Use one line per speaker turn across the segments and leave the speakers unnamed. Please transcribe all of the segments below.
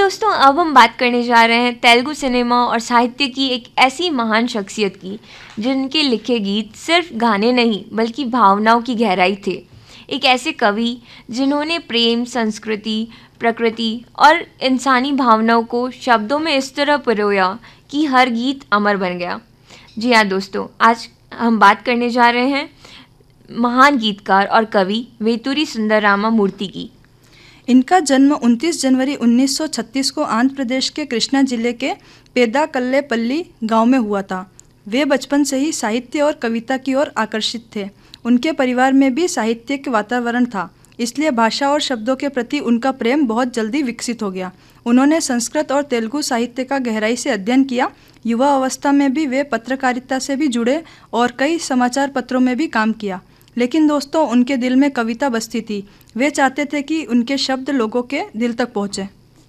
दोस्तों अब हम बात करने जा रहे हैं तेलुगु सिनेमा और साहित्य की एक ऐसी महान शख्सियत की जिनके लिखे गीत सिर्फ गाने नहीं बल्कि भावनाओं की गहराई थे। एक ऐसे कवि जिन्होंने प्रेम, संस्कृति, प्रकृति और इंसानी भावनाओं को शब्दों में इस तरह पिरोया कि हर गीत अमर बन गया। जी हाँ दोस्तों, आज हम बात करने जा रहे हैं महान गीतकार और कवि वेतुरी सुंदररामा मूर्ति की।
इनका जन्म 29 जनवरी 1936 को आंध्र प्रदेश के कृष्णा जिले के पेदाकल्लेपल्ली गांव में हुआ था। वे बचपन से ही साहित्य और कविता की ओर आकर्षित थे। उनके परिवार में भी साहित्यिक वातावरण था, इसलिए भाषा और शब्दों के प्रति उनका प्रेम बहुत जल्दी विकसित हो गया। उन्होंने संस्कृत और तेलुगु साहित्य का गहराई से अध्ययन किया। युवा अवस्था में भी वे पत्रकारिता से भी जुड़े और कई समाचार पत्रों में भी काम किया। लेकिन दोस्तों, उनके दिल में कविता बसती थी। वे चाहते थे कि उनके शब्द लोगों के दिल तक पहुँचे।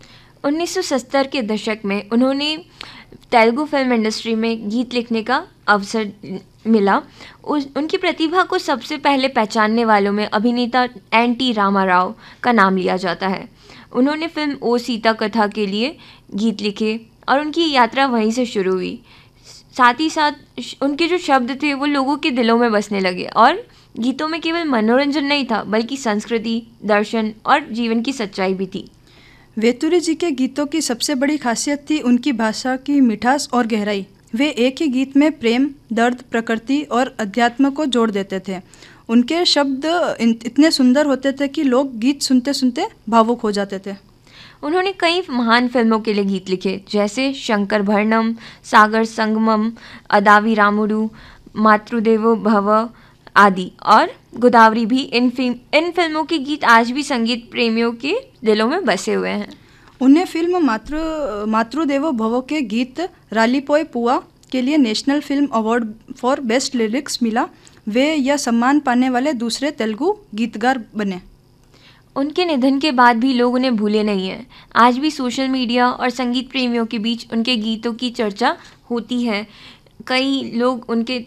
1970 के दशक में उन्होंने तेलुगु फिल्म इंडस्ट्री में गीत लिखने का अवसर मिला। उनकी प्रतिभा को सबसे पहले पहचानने वालों में अभिनेता एन.टी. रामाराव का नाम लिया जाता है। उन्होंने फिल्म ओ सीता कथा के लिए गीत लिखे और उनकी यात्रा वहीं से शुरू हुई। साथ ही साथ उनके जो शब्द थे वो लोगों के दिलों में बसने लगे और गीतों में केवल मनोरंजन नहीं था बल्कि संस्कृति, दर्शन और जीवन की सच्चाई भी थी।
वेतुरी जी के गीतों की सबसे बड़ी खासियत थी उनकी भाषा की मिठास और गहराई। वे एक ही गीत में प्रेम, दर्द, प्रकृति और अध्यात्म को जोड़ देते थे। उनके शब्द इतने सुंदर होते थे कि लोग गीत सुनते सुनते भावुक हो जाते थे।
उन्होंने कई महान फिल्मों के लिए गीत लिखे, जैसे शंकर भरणम, सागर संगमम, अदावी रामुडू, मातृदेवो भव आदि, और गोदावरी भी। इन फिल्मों के गीत आज भी संगीत प्रेमियों के दिलों में बसे हुए हैं।
उन्हें फिल्म मातृदेवो भव के गीत रालीपोय पुआ के लिए national film award for best lyrics मिला। वे यह सम्मान पाने वाले दूसरे तेलुगु गीतकार बने।
उनके निधन के बाद भी लोग उन्हें भूले नहीं हैं। आज भी सोशल मीडिया और संगीत प्रेमियों के बीच उनके गीतों की चर्चा होती है। कई लोग उन्हें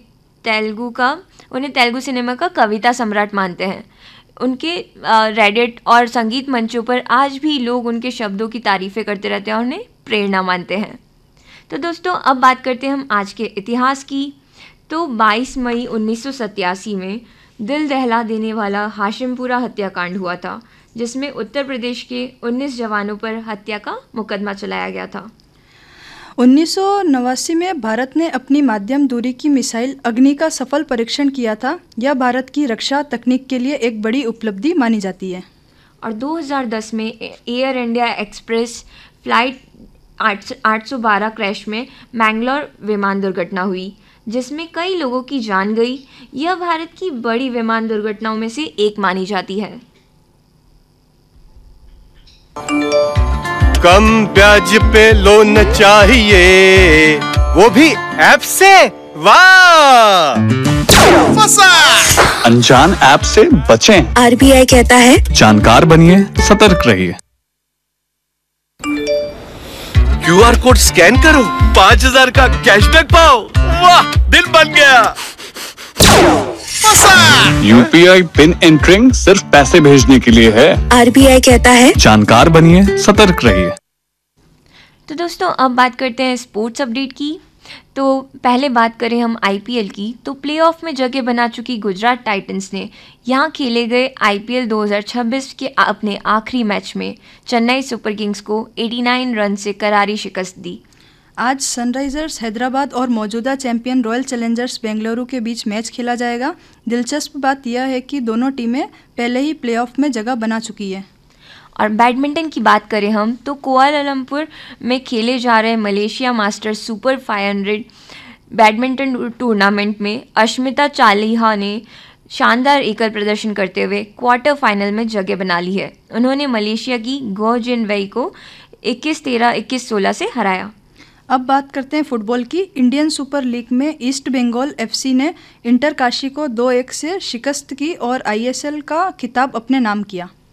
तेलुगु सिनेमा का कविता सम्राट मानते हैं। उनके रेडिट और संगीत मंचों पर आज भी लोग उनके शब्दों की तारीफ़ें करते रहते हैं और उन्हें प्रेरणा मानते हैं। तो दोस्तों, अब बात करते हैं हम आज के इतिहास की। तो 22 मई 1987 में दिल दहला देने वाला हाशिमपुरा हत्याकांड हुआ था, जिसमें उत्तर प्रदेश के 19 जवानों पर हत्या का मुकदमा चलाया गया था।
1989 में भारत ने अपनी माध्यम दूरी की मिसाइल अग्नि का सफल परीक्षण किया था। यह भारत की रक्षा तकनीक के लिए एक बड़ी उपलब्धि मानी जाती है।
और 2010 में air India express flight 812 crash में मैंगलोर विमान दुर्घटना हुई, जिसमें कई लोगों की जान गई। यह भारत की बड़ी विमान दुर्घटनाओं में से एक मानी जाती है।
कम ब्याज पे लोन चाहिए, वो भी ऐप से। वाह, फंसा।
अनजान ऐप से बचें।
आरबीआई कहता है
जानकार बनिए, सतर्क रहिए।
क्यूआर कोड स्कैन करो, 5000 का कैशबैक पाओ। वाह, दिल बन गया।
यूपीआई पिन एंटरिंग सिर्फ पैसे भेजने के लिए है।
आरबीआई कहता है
जानकार बनिए, सतर्क रहिए।
तो दोस्तों, अब बात करते हैं स्पोर्ट्स अपडेट की। तो पहले बात करें हम आईपीएल की, तो प्लेऑफ में जगह बना चुकी गुजरात टाइटंस ने यहाँ खेले गए आईपीएल 2026 के अपने आखिरी मैच में चेन्नई सुपर किंग्स को 89 रन से करारी शिकस्त दी।
आज सनराइजर्स हैदराबाद और मौजूदा चैंपियन रॉयल चैलेंजर्स बेंगलुरु के बीच मैच खेला जाएगा। दिलचस्प बात यह है कि दोनों टीमें पहले ही प्लेऑफ में जगह बना चुकी है।
और बैडमिंटन की बात करें हम, तो कुआलालंपुर में खेले जा रहे Malaysia masters super 500 badminton tournament में अश्मिता चालिहा ने शानदार एकल प्रदर्शन करते हुए क्वार्टर फाइनल में जगह बना ली है। उन्होंने मलेशिया की गो जिन वेई को 21-13, 21-16 से हराया।
अब बात करते हैं फुटबॉल की। इंडियन सुपर लीग में ईस्ट बंगाल एफसी ने इंटर काशी को 2-1 से शिकस्त की और आईएसएल का खिताब अपने नाम किया।